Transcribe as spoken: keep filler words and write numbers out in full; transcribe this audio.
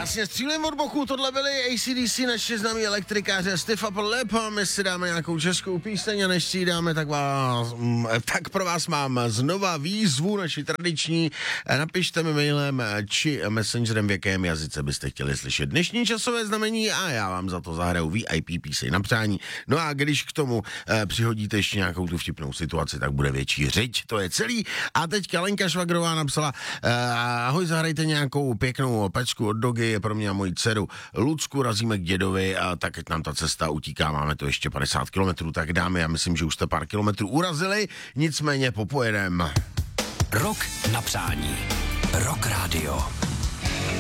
Jasně, střílím od boku, tohle byli A C D C, naši známí elektrikáře Stiff Upper Lip, my si dáme nějakou českou píseň a než si ji dáme, tak, vás, tak pro vás mám znova výzvu naši tradiční. Napište mi mailem či messengerem, v jakém jazyce byste chtěli slyšet dnešní časové znamení a já vám za to zahraju V I P píseň na přání. No a když k tomu eh, přihodíte ještě nějakou tu vtipnou situaci, tak bude větší řeč, to je celý. A teďka Lenka Švagrová napsala, eh, ahoj, zahrajte nějakou pěknou pecku od Dogy, je pro mě a moji dceru Lucku, razíme k dědovi a tak, ať nám ta cesta utíká, máme to ještě padesát kilometrů, tak dáme, já myslím, že už jste pár kilometrů urazili, nicméně popojedem. Rok na přání. Rock Radio.